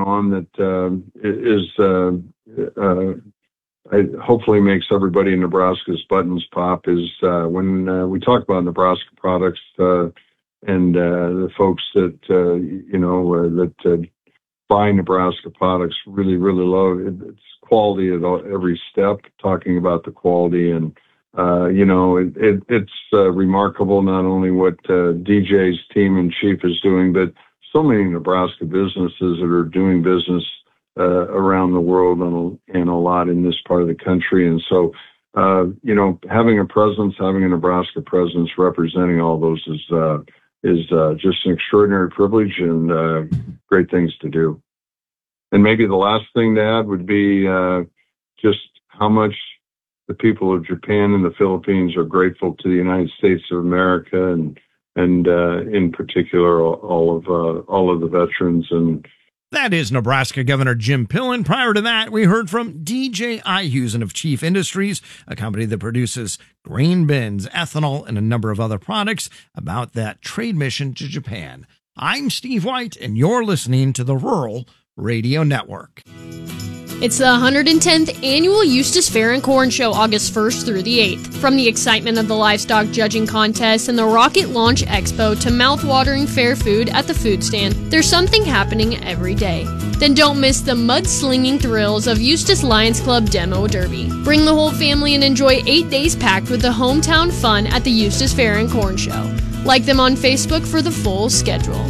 on that hopefully makes everybody in Nebraska's buttons pop is when we talk about Nebraska products and the folks that that buy Nebraska products really love it. It's quality at every step. Talking about the quality and it's remarkable not only what DJ's team in chief is doing, but so many Nebraska businesses that are doing business around the world and a lot in this part of the country. And so, having a Nebraska presence representing all those is just an extraordinary privilege and great things to do. And maybe the last thing to add would be just how much the people of Japan and the Philippines are grateful to the United States of America and in particular all of the veterans. And that is Nebraska Governor Jim Pillen. Prior to that, we heard from DJ Ihusen of Chief Industries, a company that produces grain bins, ethanol, and a number of other products, about that trade mission to Japan. I'm Steve White, and you're listening to the Rural Radio Network. It's the 110th Annual Eustis Fair and Corn Show, August 1st through the 8th. From the excitement of the livestock judging contest and the Rocket Launch Expo to mouth-watering fair food at the food stand, there's something happening every day. Then don't miss the mud-slinging thrills of Eustis Lions Club Demo Derby. Bring the whole family and enjoy 8 days packed with the hometown fun at the Eustis Fair and Corn Show. Like them on Facebook for the full schedule.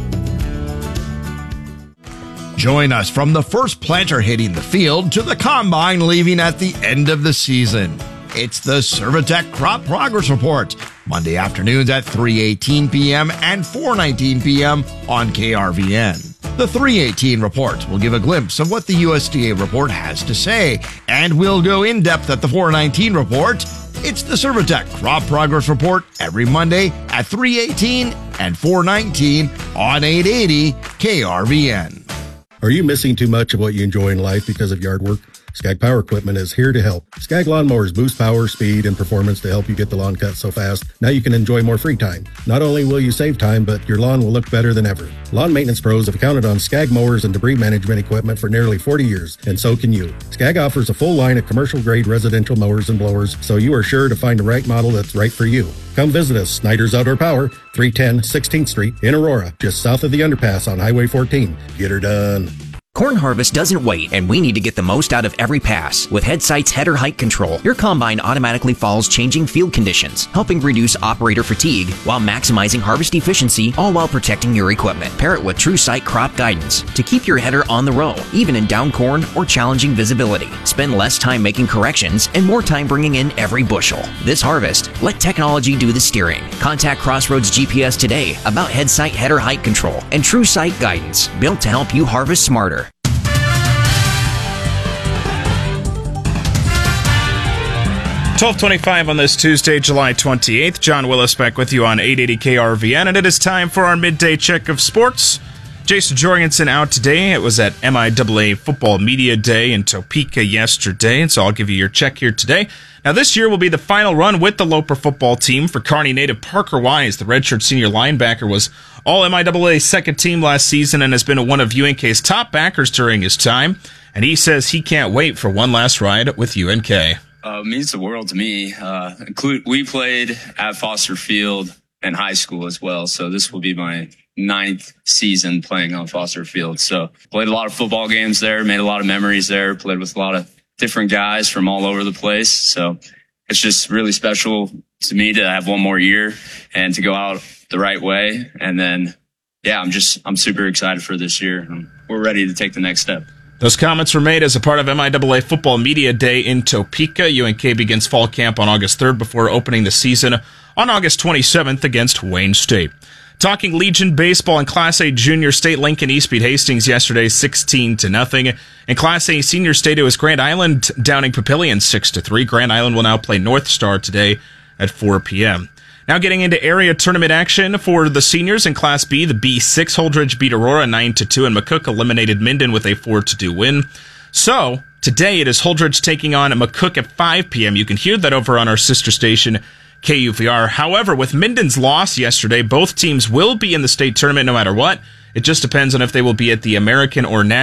Join us from the first planter hitting the field to the combine leaving at the end of the season. It's the Servitech Crop Progress Report, Monday afternoons at 3:18 p.m. and 4:19 p.m. on KRVN. The 3:18 report will give a glimpse of what the USDA report has to say, and we'll go in depth at the 4:19 report. It's the Servitech Crop Progress Report every Monday at 3:18 and 4:19 on 880 KRVN. Are you missing too much of what you enjoy in life because of yard work? Skag Power Equipment is here to help. Skag lawnmowers boost power, speed, and performance to help you get the lawn cut so fast, now you can enjoy more free time. Not only will you save time, but your lawn will look better than ever. Lawn maintenance pros have counted on Skag mowers and debris management equipment for nearly 40 years, and so can you. Skag offers a full line of commercial-grade residential mowers and blowers, so you are sure to find the right model that's right for you. Come visit us, Snyder's Outdoor Power, 310 16th Street in Aurora, just south of the underpass on Highway 14. Get her done. Corn harvest doesn't wait, and we need to get the most out of every pass. With Headsight's header height control, your combine automatically follows changing field conditions, helping reduce operator fatigue while maximizing harvest efficiency, all while protecting your equipment. Pair it with TrueSight crop guidance to keep your header on the row, even in down corn or challenging visibility. Spend less time making corrections and more time bringing in every bushel. This harvest, let technology do the steering. Contact Crossroads GPS today about Headsight header height control and TrueSight guidance, built to help you harvest smarter. 12:25 on this Tuesday, July 28th. John Willis back with you on 880 KRVN, and it is time for our midday check of sports. Jason Jorgensen out today. It was at MIAA Football Media Day in Topeka yesterday, and so I'll give you your check here today. Now, this year will be the final run with the Loper football team for Kearney native Parker Wise. The redshirt senior linebacker was all MIAA second team last season and has been one of UNK's top backers during his time, and he says he can't wait for one last ride with UNK. It means the world to me. We played at Foster Field in high school as well, so this will be my 9th season playing on Foster Field. So played a lot of football games there, made a lot of memories there, played with a lot of different guys from all over the place. So it's just really special to me to have one more year and to go out the right way. And then, yeah, I'm super excited for this year. We're ready to take the next step. Those comments were made as a part of MIAA Football Media Day in Topeka. UNK begins fall camp on August 3rd before opening the season on August 27th against Wayne State. Talking Legion baseball in Class A Junior State, Lincoln East beat Hastings yesterday 16-0. In Class A Senior State, it was Grand Island downing Papillion 6-3. Grand Island will now play North Star today at 4 p.m. Now getting into area tournament action for the seniors in Class B, the B6, Holdridge beat Aurora 9-2, and McCook eliminated Minden with a 4-2 win. So, today it is Holdridge taking on McCook at 5 p.m. You can hear that over on our sister station, KUVR. However, with Minden's loss yesterday, both teams will be in the state tournament no matter what. It just depends on if they will be at the American or National